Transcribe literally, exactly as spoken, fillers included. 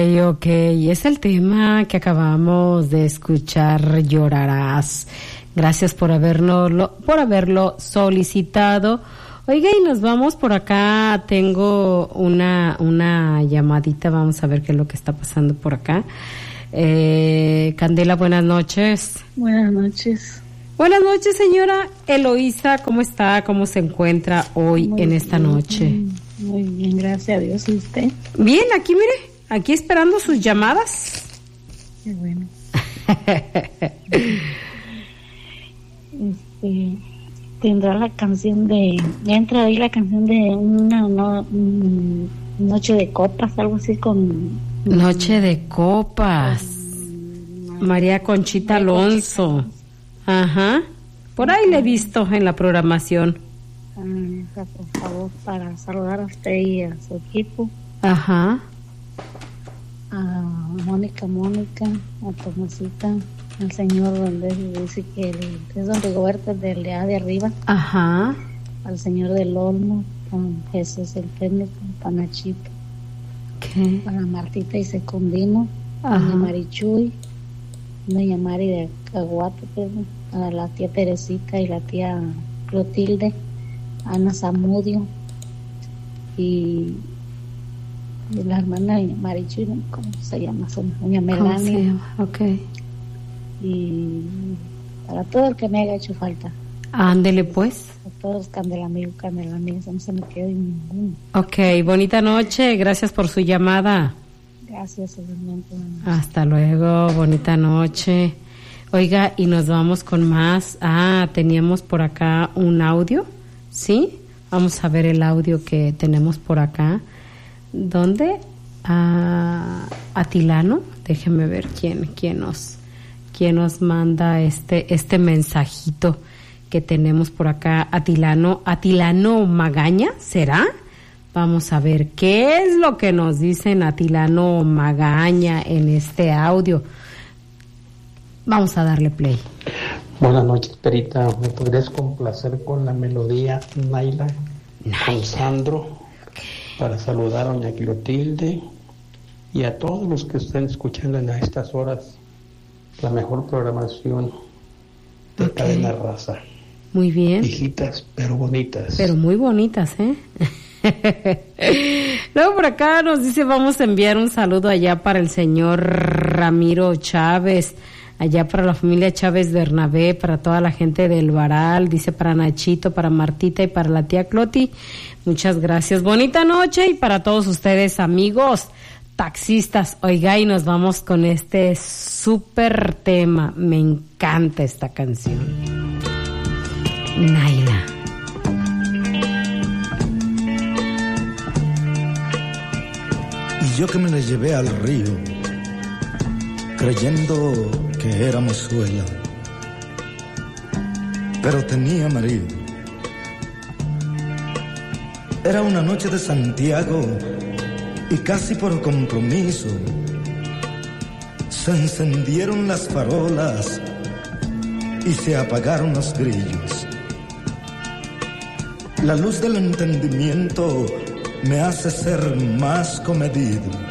Ok, es el tema que acabamos de escuchar, Llorarás. Gracias por haberlo, por haberlo solicitado. Oiga, y nos vamos por acá. Tengo una, una llamadita. Vamos a ver qué es lo que está pasando por acá. Eh, Candela, buenas noches. Buenas noches. Buenas noches, señora Eloísa. ¿Cómo está? ¿Cómo se encuentra hoy muy en esta bien, noche? Muy bien, gracias a Dios. ¿Y usted? Bien, aquí mire, aquí esperando sus llamadas. Qué bueno. este, tendrá la canción de, ya entra ahí la canción de una no, um, noche de copas, algo así con Noche de copas. Con, María Conchita María Alonso. Conchita. Ajá. Por ahí le he visto en la programación. Ah, por favor, para saludar a usted y a su equipo. Ajá. A Mónica, Mónica, a Tomasita, al señor donde dice que el, es don Rigoberto del de, de arriba. Ajá. Al señor del Olmo, con Jesús el técnico, para Nachito. ¿Qué? Para Martita y Secundino, a doña Marichuy, doña Mari de Caguate, a la tía Teresita y la tía Clotilde, Ana Zamudio y, y la hermana Marichuy, ¿cómo se llama? Doña Melania. Okay. Y para todo el que me haya hecho falta. Ándele pues. A todos, Candelamigos, Candelamigos, no se me quede ninguno. Ok, bonita noche, gracias por su llamada. Gracias, igualmente. Hasta luego, bonita noche. Oiga, y nos vamos con más. Ah, teníamos por acá un audio, ¿sí? Vamos a ver el audio que tenemos por acá. ¿Dónde? Ah, Atilano. Déjeme ver quién, quién nos, quién nos manda este, este mensajito que tenemos por acá. Atilano, Atilano Magaña, ¿será? Vamos a ver qué es lo que nos dicen Atilano Magaña en este audio. Vamos a darle play. Buenas noches, Perita. ¿Me podrías complacer con la melodía Naila, Naila. con Sandro? Okay. Para saludar a doña Clotilde y a todos los que estén escuchando en estas horas la mejor programación de okay. Cadena Raza. Muy bien. Viejitas, pero bonitas. Pero muy bonitas, ¿eh? Luego por acá nos dice, vamos a enviar un saludo allá para el señor Ramiro Chávez, allá para la familia Chávez Bernabé, para toda la gente del Varal, dice para Nachito, para Martita y para la tía Cloti. Muchas gracias. Bonita noche y para todos ustedes, amigos taxistas. Oiga, y nos vamos con este súper tema. Me encanta esta canción. Naila. Y yo que me la llevé al río, creyendo que era mozuela, pero tenía marido. Era una noche de Santiago y casi por compromiso se encendieron las farolas y se apagaron los grillos. La luz del entendimiento me hace ser más comedido.